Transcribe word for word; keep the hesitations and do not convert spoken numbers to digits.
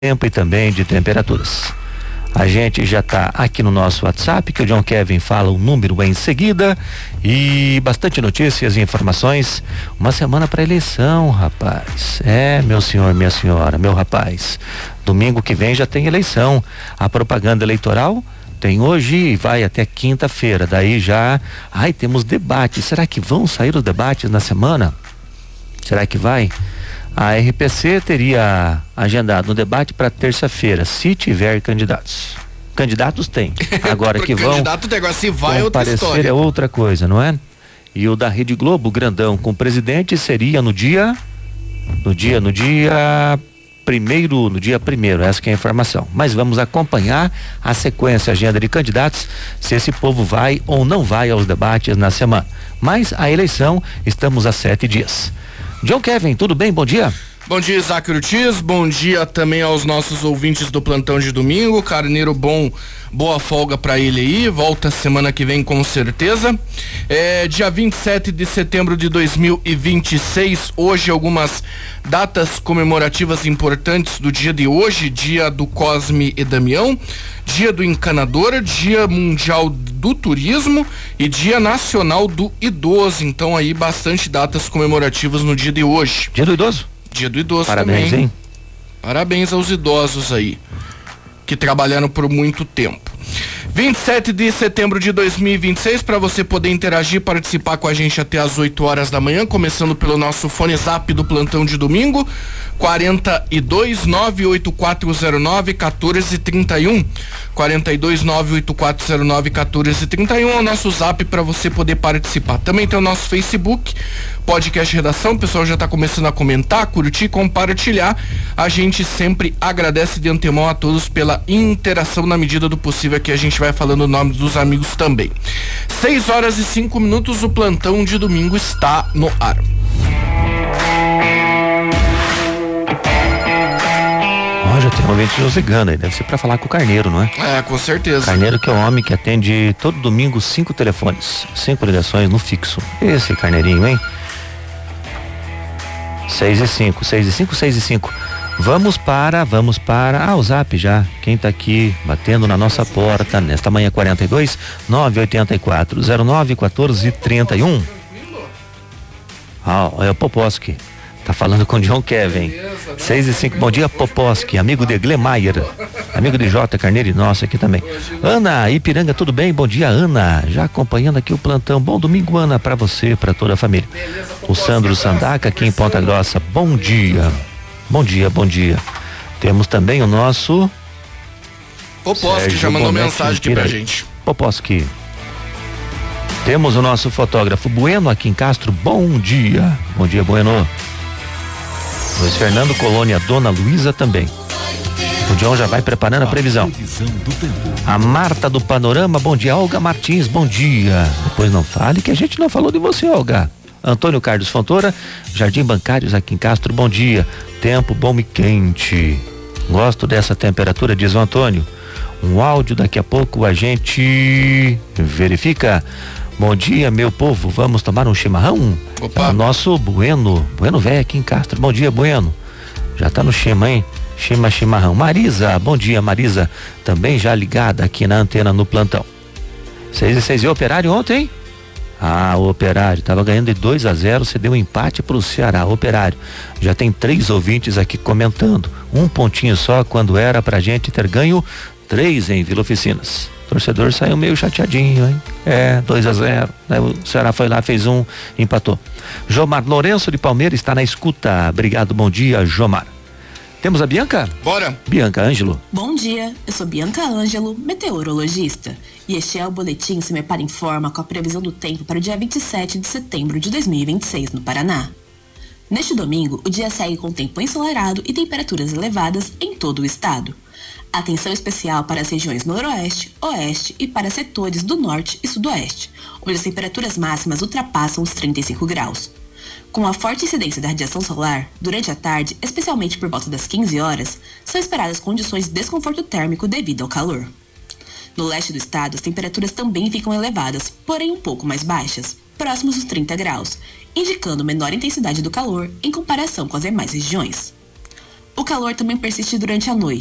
tempo e também de temperaturas. A gente já está aqui no nosso WhatsApp, que o John Kevin fala o número em seguida, e bastante notícias e informações. Uma semana para eleição, rapaz. É, meu senhor, minha senhora, meu rapaz. Domingo que vem já tem eleição. A propaganda eleitoral tem hoje e vai até quinta-feira. Daí já, ai, temos debates. Será que vão sair os debates na semana? Será que vai? A R P C teria agendado um debate para terça-feira, se tiver candidatos. Candidatos tem. Agora que vão candidato tem, agora se vai é outra história. É outra coisa, não é? E o da Rede Globo, grandão com o presidente, seria no dia no dia, no dia primeiro, no dia primeiro, essa que é a informação. Mas vamos acompanhar a sequência, a agenda de candidatos, se esse povo vai ou não vai aos debates na semana. Mas a eleição, estamos a sete dias. John Kevin, tudo bem? Bom dia. Bom dia, Isaac Ortiz, bom dia também aos nossos ouvintes do plantão de domingo. Carneiro bom, boa folga pra ele aí, volta semana que vem com certeza. É, dia vinte e sete de setembro de dois mil e vinte e seis, hoje algumas datas comemorativas importantes do dia de hoje: dia do Cosme e Damião, dia do encanador, dia mundial do turismo e dia nacional do idoso. Então aí bastante datas comemorativas no dia de hoje. Dia do idoso? Dia do idoso. Parabéns, também. Hein? Parabéns aos idosos aí, que trabalharam por muito tempo. vinte e sete de setembro de dois mil e vinte e seis, para você poder interagir, participar com a gente até às oito horas da manhã, começando pelo nosso fone zap do plantão de domingo, quarenta e dois, nove oito quatro zero nove, quatorze trinta e um. quarenta e dois, nove oito quatro zero nove, quatorze trinta e um é o nosso zap para você poder participar. Também tem o nosso Facebook, Podcast Redação, o pessoal já está começando a comentar, curtir, compartilhar. A gente sempre agradece de antemão a todos pela interação, na medida do possível que a gente vai falando o nome dos amigos também. seis horas e cinco minutos, o plantão de domingo está no ar. Ó, já tem um ouvinte nos ligando aí, deve ser para falar com o Carneiro, não é? É, com certeza. Carneiro, que é o homem que atende todo domingo cinco telefones, cinco ligações no fixo. Esse Carneirinho, hein? seis e cinco, seis e cinco, seis e cinco. Vamos para, vamos para, ah, o zap já, quem tá aqui batendo na nossa porta nesta manhã, quarenta e dois, nove oito quatro zero nove, quatorze trinta e um. Ah, é o Poposki, tá falando com o John Kevin. seis e cinco, bom dia Poposki, amigo de Glemeyer, amigo de J. Carneiro e nosso aqui também. Ana, Ipiranga, tudo bem? Bom dia, Ana, já acompanhando aqui o plantão. Bom domingo, Ana, para você, para toda a família. O Sandro Sandaca aqui em Ponta Grossa, bom dia. Bom dia, bom dia. Temos também o nosso Poposki, já mandou mensagem aqui pra gente. Poposki. Temos o nosso fotógrafo Bueno aqui em Castro, bom dia. Bom dia, Bueno. Luiz Fernando, Colônia Dona Luísa também. O John já vai preparando a previsão. A Marta do Panorama, bom dia. Olga Martins, bom dia. Depois não fale que a gente não falou de você, Olga. Antônio Carlos Fontoura, Jardim Bancários aqui em Castro, bom dia. Tempo bom e quente. Gosto dessa temperatura, diz o Antônio. Um áudio, daqui a pouco a gente verifica. Bom dia, meu povo, vamos tomar um chimarrão? Opa. É o nosso Bueno, Bueno velho aqui em Castro. Bom dia, Bueno. Já tá no chima, hein? Chima, chimarrão. Marisa, bom dia, Marisa. Também já ligada aqui na antena no plantão. Seis e seis, e o Operário ontem? Ah, o Operário tava ganhando de dois a zero, você deu um empate pro Ceará. Operário, já tem três ouvintes aqui comentando. Um pontinho só quando era pra gente ter ganho três em Vila Oficinas. O torcedor saiu meio chateadinho, hein? É, dois a zero. Né? O Ceará foi lá, fez um, empatou. Jomar Lourenço de Palmeiras está na escuta. Obrigado, bom dia, Jomar. Temos a Bianca? Bora! Bianca Ângelo. Bom dia, eu sou Bianca Ângelo, meteorologista. E este é o boletim Se Me Para em Forma com a previsão do tempo para o dia vinte e sete de setembro de dois mil e vinte e seis no Paraná. Neste domingo, o dia segue com tempo ensolarado e temperaturas elevadas em todo o estado. Atenção especial para as regiões noroeste, oeste e para setores do norte e sudoeste, onde as temperaturas máximas ultrapassam os trinta e cinco graus. Com a forte incidência da radiação solar, durante a tarde, especialmente por volta das quinze horas, são esperadas condições de desconforto térmico devido ao calor. No leste do estado, as temperaturas também ficam elevadas, porém um pouco mais baixas, próximos dos trinta graus, indicando menor intensidade do calor em comparação com as demais regiões. O calor também persiste durante a noite.